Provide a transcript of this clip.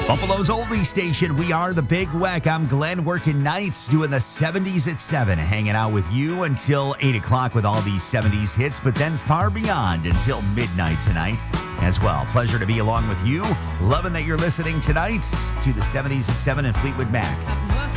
Buffalo's oldie station, we are the Big Weck. I'm Glenn, working nights, doing the 70s at 7, hanging out with you until 8 o'clock with all these 70s hits, but then far beyond until midnight tonight as well. Pleasure to be along with you. Loving that you're listening tonight to the 70s at 7 and Fleetwood Mac.